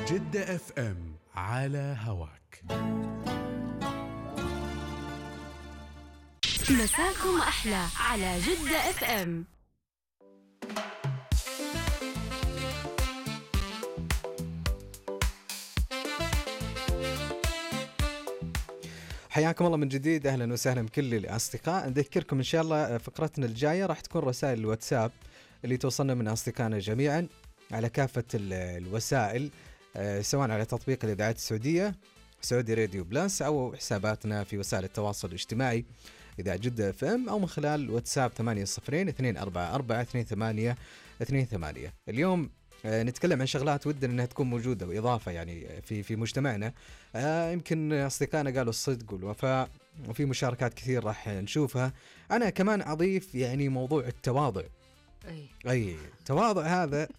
جدة اف ام على هواك. مساكم أحلى على جدة اف ام. حياكم الله من جديد، أهلا وسهلا بكل الأصدقاء. نذكركم إن شاء الله فقرتنا الجاية راح تكون رسائل الواتساب اللي توصلنا من أصدقائنا جميعا على كافة الوسائل، سواء على تطبيق الإذاعات السعودية سعودي راديو بلس أو حساباتنا في وسائل التواصل الاجتماعي إذاعة جدة اف ام أو من خلال واتساب 8002442828. اليوم نتكلم عن شغلات ودنا انها تكون موجوده واضافه يعني في مجتمعنا. يمكن اصدقائنا قالوا الصدق والوفاء وفي مشاركات كثير راح نشوفها. انا كمان اضيف يعني موضوع التواضع. اي التواضع هذا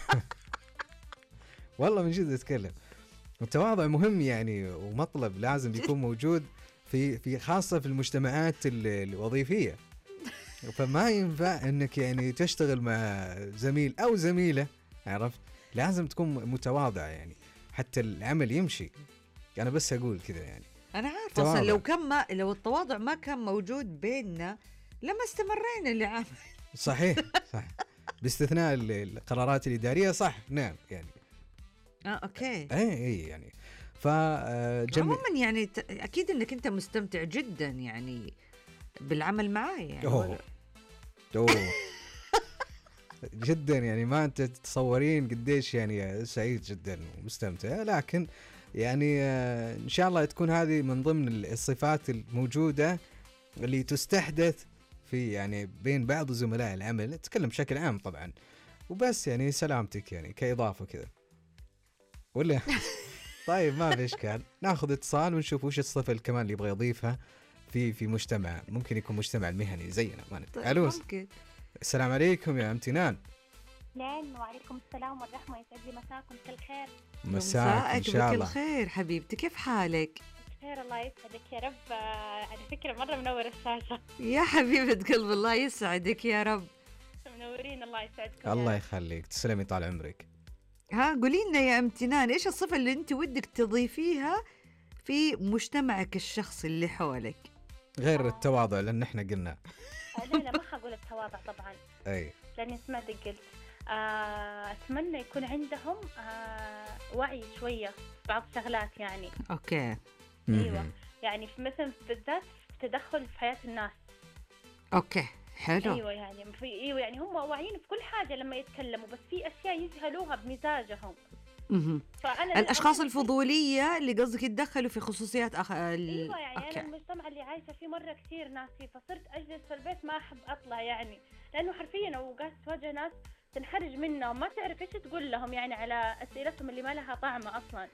والله من جد اتكلم، التواضع مهم يعني ومطلب لازم يكون موجود في خاصه في المجتمعات الوظيفيه. فما ينفع انك يعني تشتغل مع زميل او زميله، عرفت؟ لازم تكون متواضع يعني حتى العمل يمشي. أنا بس أقول كذا يعني. أنا عارف أصلا لو التواضع ما كان موجود بيننا لما استمرينا لعمل. صحيح صح، باستثناء القرارات الإدارية. صح نعم يعني. أوكي. أي يعني عموما يعني أكيد أنك أنت مستمتع جدا يعني بالعمل معي يعني. أوه. جدا يعني ما أنت تتصورين قديش يعني سعيد جدا ومستمتع، لكن يعني إن شاء الله تكون هذه من ضمن الصفات الموجودة اللي تستحدث في يعني بين بعض زملاء العمل. أتكلم بشكل عام طبعا وبس يعني سلامتك يعني كإضافة كذا ولا. طيب ما في إشكال، ناخذ اتصال ونشوف وش الصفة كمان اللي يبغى يضيفها في مجتمع، ممكن يكون مجتمع المهني زينا ما ندري. طيب ممكن. السلام عليكم يا امتنان. وعليكم السلام والرحمة، يسعد لي مساكم كل خير. مساك إن شاء الله بكل خير حبيبتي، كيف حالك؟ خير الله يسعدك يا رب. على فكرة مرة منور الشاشة. يا حبيبة قلب الله يسعدك يا رب. منورين، الله يسعدكم. الله يخليك، تسلمي طال عمرك. قولي لنا يا امتنان، ايش الصفة اللي انت ودك تضيفيها في مجتمعك الشخصي اللي حولك غير التواضع؟ لأن احنا قلنا لا ما حقول التواضع طبعا. أي لأني سمعتك قلت أتمنى يكون عندهم وعي شوية في بعض الشغلات يعني. اوكي. ايوه يعني في مثلا بالذات في تدخل في حياة الناس. اوكي حلو. ايوه يعني هم واعيين في كل حاجة لما يتكلموا، بس في أشياء يجهلوها بمزاجهم. الأشخاص الفضولية اللي قصدك يتدخلوا في خصوصيات ايوه يعني أوكي. انا المجتمع اللي عايشه فيه مره كثير ناس فيه، فصرت اجلس في البيت ما احب اطلع يعني، لانه حرفيا اوقات تواجه ناس تنحرج منه وما تعرف ايش تقول لهم يعني على اسئلتهم اللي ما لها طعم اصلا.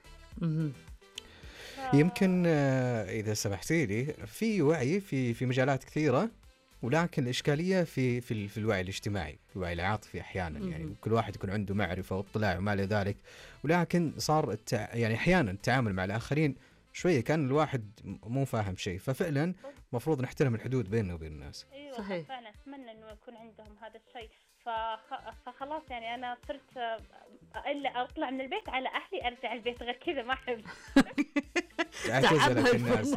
يمكن إذا سمحتي لي في وعي في مجالات كثيرة، ولكن الإشكالية في الوعي الاجتماعي، الوعي العاطفي أحيانا يعني كل واحد يكون عنده معرفة واطلاع وما إلى ذلك، ولكن صار يعني أحيانا التعامل مع الآخرين شوية كان الواحد مو فاهم شيء، ففعلا مفروض نحترم الحدود بيننا وبين الناس. ايوه صحيح. فعلا اتمنى انه يكون عندهم هذا الشيء. فخلاص يعني انا صرت الا اطلع من البيت على اهلي ارجع البيت، غير كذا ما احب. اعتزلت الناس.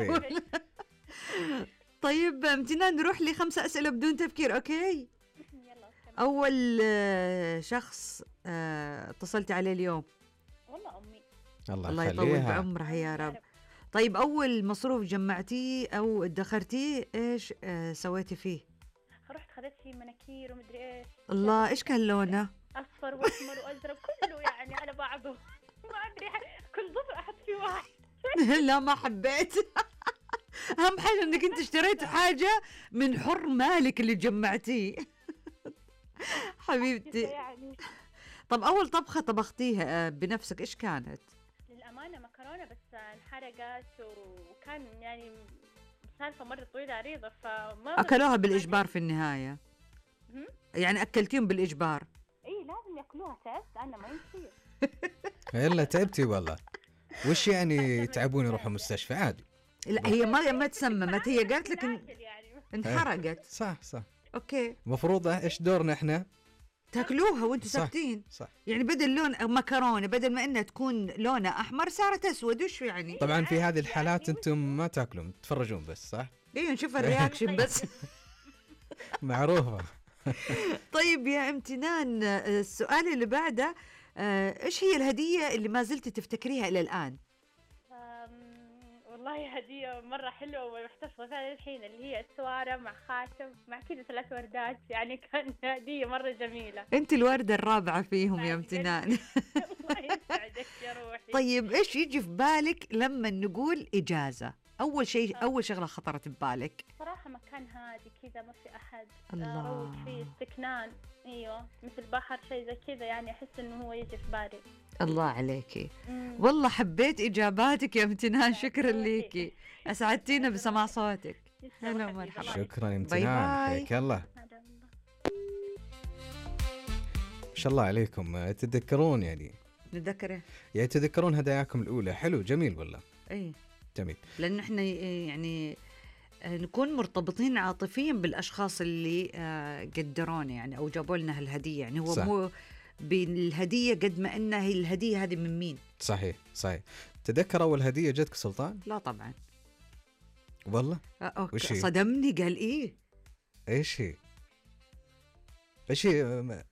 طيب امتنان، نروح ل5 أسئلة بدون تفكير. اوكي. يلا اول شخص اتصلت عليه اليوم؟ والله امي. الله يطول بعمرها يا رب. طيب اول مصروف جمعتيه او ادخرتيه ايش سويتي فيه؟ رحت خذت فيه مناكير ومدري ايش. الله، ايش كان لونه؟ اصفر واحمر وازرق كله يعني على بعضه. ما ادري كل ضفر احط فيه واحد. لا ما حبيت. اهم حاجه انك انت اشتريت حاجه من حر مالك اللي جمعتيه. حبيبتي يعني. طب اول طبخه طبختيها بنفسك ايش كانت؟ للامانه مكرونه، بس انحرقت وكان يعني سالفه مره طويله عريضه، فما اكلوها بالاجبار في النهايه. يعني اكلتيهم بالاجبار؟ اي لازم ياكلوها، تعبت انا ما يصير. يلا تعبتي والله. وش يعني يتعبون يروحوا مستشفى عادي؟ لا هي ما تسممت، هي قالت لك انحرقت. صح اوكي. المفروض ايش دورنا احنا؟ تاكلوها وانتم صح. ساكتين. صح. يعني بدل لون مكرونه بدل ما انها تكون لونها احمر صارت اسود، وش يعني؟ طبعا في هذه الحالات انتم ما تاكلون، تتفرجون بس، صح؟ ايوه نشوف الرياكشن بس. معروفة. طيب يا امتنان، السؤال اللي بعده، ايش هي الهديه اللي ما زلت تفتكريها الى الان؟ والله هدية مرة حلوة ومحتفظة فيها للحين، اللي هي السوارة مع خاتم مع كذا 3 وردات، يعني كان هدية مرة جميلة. انت الوردة الرابعة فيهم يا امتنان. الله يسعدك يا روحي. طيب ايش يجي في بالك لما نقول اجازة؟ اول شيء، اول شغلة خطرت ببالك؟ صراحة مكان هادي كذا ما في احد، الله. روح فيه استكنان، ايوه مثل بحر شيء زي كذا، يعني احس انه هو يجي في بالي. الله عليكي. والله حبيت اجاباتك يا امتنان، شكرا ليكي، اسعدتينا بسماع صوتك. هلا مرحبا. شكرا يا باي امتنان، باي. حياك الله. ما شاء الله عليكم، تتذكرون يعني نتذكره. يعني تتذكرون هداياكم الأولى. حلو، جميل والله. اي جميل. لأن احنا يعني نكون مرتبطين عاطفيا بالأشخاص اللي قدرونا يعني أو جابوا لنا هالهدية، يعني هو صح. مو بالهدية قد ما إنها هي الهدية هذه من مين. صحيح صحيح. تذكر أول هدية جتك سلطان؟ لا طبعا. والله؟ أوكي. وش هي؟ صدمني، قال إيه؟ إيش هي؟ إيش هي؟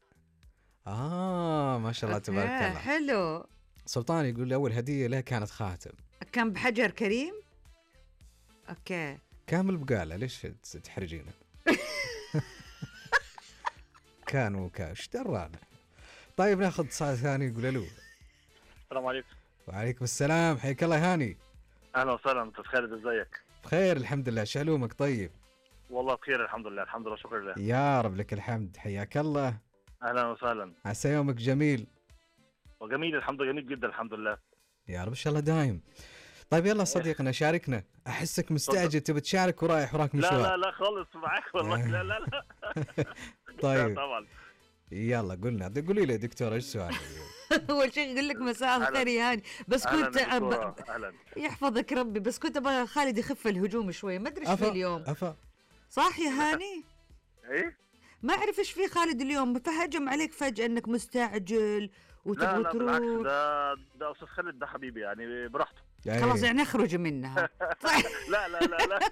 ما شاء الله تبارك الله. حلو. سلطان يقول لي أول هدية له كانت خاتم. كان بحجر كريم؟ أوكي. كامل بقالة، ليش تحرجينه؟ كان وكان، ايش درانا؟ طيب ناخذ اتصال ثاني، يقول الو. السلام عليكم. وعليكم السلام، حياك الله يا هاني. اهلا وسهلا استاذ خالد، ازيك؟ بخير الحمد لله، شعلومك طيب؟ والله بخير الحمد لله، الحمد لله شكرا لله. يا رب لك الحمد، حياك الله. اهلا وسهلا. عسى يومك جميل. وجميل الحمد لله، جميل جدا الحمد لله. يا رب ان شاء الله دايم. طيب يلا صديقنا شاركنا، احسك مستعجل تبي تشارك ورايح وراك مشوار. لا لا لا خالص معاك والله. لا لا لا. طيب لا طبعا. يلا قولي لي دكتور ايش سؤالك؟ اول شيء يقول لك مساء الخير يا هاني، بس كنت اهلا يحفظك ربي، بس كنت ابغى خالد يخف الهجوم شوي، ما ادري ايش في اليوم. صح يا هاني؟ ايه ما اعرف ايش في خالد اليوم، فهجم عليك فجأة انك مستعجل وتبغى لا تروح. بالعكس، ده استاذ خالد ده حبيبي يعني براحته. خلاص يعني اخرج منها. لا لا لا لا.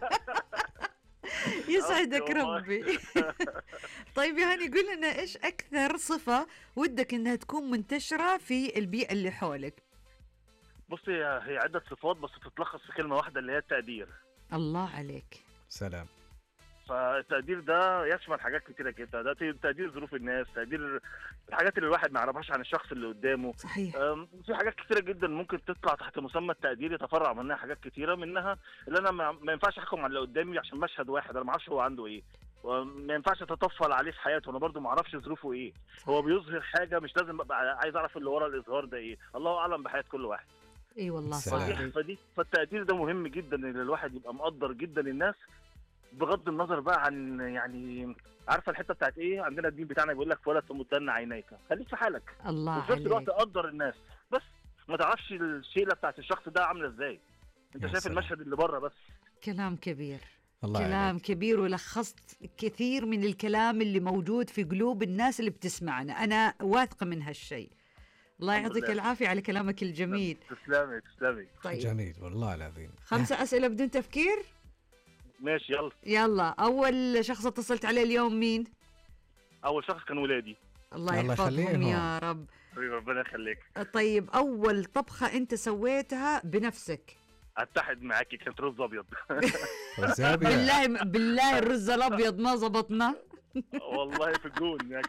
يسعدك ربي. طيب يا هاني قول لنا ايش اكثر صفة ودك انها تكون منتشرة في البيئة اللي حولك؟ بصي هي عدة صفات بس تتلخص في كلمة واحدة اللي هي التقدير. الله عليك. سلام. فالتقدير ده يشمل حاجات كتيرة كده، ده تقدير ظروف الناس، تقدير الحاجات اللي الواحد ما يعرفهاش عن الشخص اللي قدامه. صحيح. في حاجات كتيرة جدا ممكن تطلع تحت مسمى التقدير، يتفرع منها حاجات كتيرة، منها اللي انا ما ينفعش احكم على اللي قدامي عشان مشهد واحد انا ما اعرفش هو عنده ايه، وما ينفعش اتطفل عليه في حياته انا برضو ما اعرفش ظروفه ايه، هو بيظهر حاجة مش لازم ابقى عايز اعرف اللي ورا الاظهار ده ايه، الله اعلم بحياة كل واحد. اي والله صحيح. فالتقدير ده مهم جدا، ان الواحد يبقى مقدر جدا الناس بغض النظر بقى عن يعني عارفه الحته بتاعت ايه، عندنا الدين بتاعنا بيقول لك ولا تمدن عينيك، خليك في حالك. الله وفي نفس الوقت عليك. قدر الناس، بس ما تعرفش الشيله بتاعت الشخص ده عامله ازاي، انت شايف سلام. المشهد اللي بره بس. كلام كبير. الله كلام عليك. كبير، ولخصت كثير من الكلام اللي موجود في قلوب الناس اللي بتسمعنا، انا واثقة من هالشيء. الله الحمد يعطيك لله. العافية على كلامك الجميل. تسلمي تسلمي. طيب جميل والله العظيم. 5 أسئلة بدون تفكير. ماشي يلا. يلا، أول شخص اتصلت عليه اليوم مين؟ اول شخص كان ولادي. الله الله يحفظهم يخليهم. يا رب. ربنا يخليك. طيب أول طبخة أنت سويتها بنفسك؟ اتحد معاكي، كانت رز ابيض. رزابية. بالله الرز الأبيض ما زبطنا. والله في الجون يعني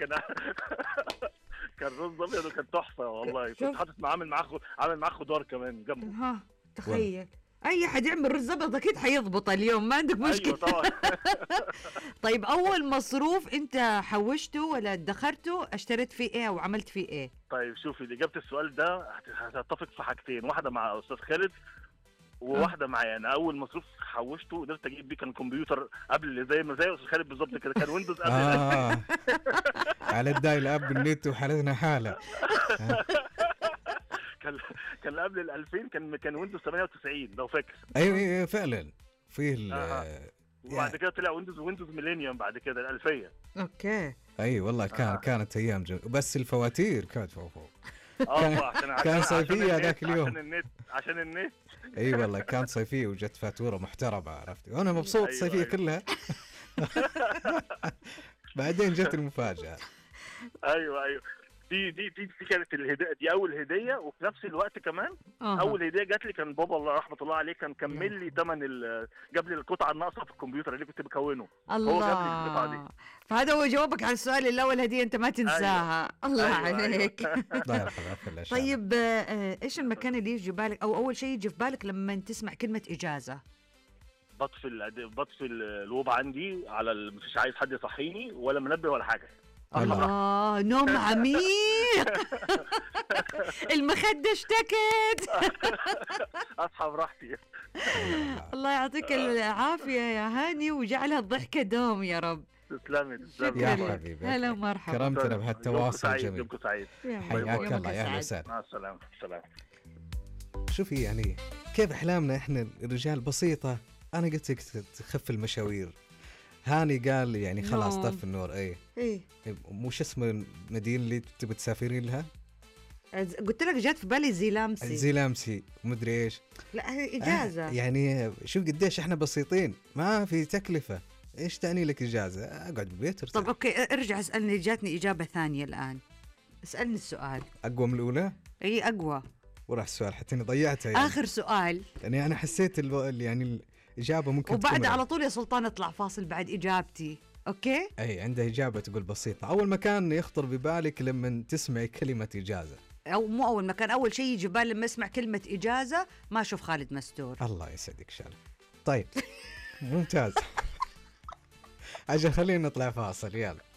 كان رز ابيض وكان تحفه والله، شوف. كنت حاطط عامل معاه خضار كمان جنبه. ها تخيل اي حد يعمل رز ابيض اكيد حيضبط اليوم، ما عندك مشكله. ايوه طبعا. طيب اول مصروف انت حوشته ولا ادخرته، اشتريت فيه ايه وعملت فيه ايه؟ طيب شوفي اجابه السؤال ده هتتفق في حاجتين، واحده مع استاذ خالد وواحده معايا. انا اول مصروف حوشته قدرت اجيب بيه كان كمبيوتر قبل زي استاذ خالد بالظبط كده، كان ويندوز قبل. على الدايل اب النت وحالتنا حاله. كان قبل ال 2000 كان ويندوز 98 لو فاكر. ايوه فعلا فيه وبعد كده طلع ويندوز ميلينيوم بعد كده الألفية. اوكي. اي والله كانت ايام بس الفواتير كانت فوق. كان صيفية ذاك اليوم عشان النت. اي والله كانت صيفية وجت فاتورة محترمة عرفتي، وانا مبسوط. أيوة صيفية كلها. بعدين جت المفاجأة. ايوه دي كانت الهديه، دي اول هديه. وفي نفس الوقت كمان اول هديه جات لي كان بابا الله رحمه الله عليه كان كمل لي ثمن جاب لي القطعه الناقصه في الكمبيوتر اللي كنت بكونه. الله. هو جاب لي القطعه دي. فهذا هو جوابك على السؤال الاول، هديه انت ما تنساها. الله عليك. الله يرحمه. طيب ايش المكان اللي يجي بالك او اول شيء يجي في بالك لما تسمع كلمه اجازه؟ بطفي الوب عندي على مفيش عايز حد يصحيني ولا منبه ولا حاجه. الله، نوم عميق. المخدة اشتكت. اصحى براحتي. الله يعطيك العافية يا هاني وجعلها الضحكة دوم يا رب. تسلمي يا حبيبي. هلا ومرحبا. كرمتنا بهالتواصل الجميل. يومكم سعيد. حياك الله يا اهلا وسهلا. مع السلامة. شوفي يعني كيف احلامنا احنا الرجال بسيطة. انا قلت لك تخف المشاوير. هاني قال يعني خلاص طف النور. ايه وش اسم المدينة اللي تبي تسافرين لها؟ قلت لك جات في بالي زيلامسي ومدري ايش. لا اجازة. يعني شوف قديش احنا بسيطين، ما في تكلفة. ايش تعني لك اجازة؟ اقعد بالبيت ارتاح. طب اوكي ارجع اسألني، جاتني اجابة ثانية الان. اسألني السؤال. اقوى من الاولى؟ اي اقوى. وراح السؤال حتى اني ضيعتها يعني. اخر سؤال. يعني انا حسيت يعني الإجابة ممكن وبعد على طول يا سلطان اطلع فاصل بعد إجابتي. أوكي؟ أي عنده إجابة تقول بسيطة. أول مكان يخطر ببالك لما تسمعي كلمة إجازة؟ أو مو أول مكان، أول شيء يجي بالي لما أسمع كلمة إجازة ما أشوف خالد مستور. الله يسعدك شرف. طيب ممتاز. عشان خلينا نطلع فاصل يلا.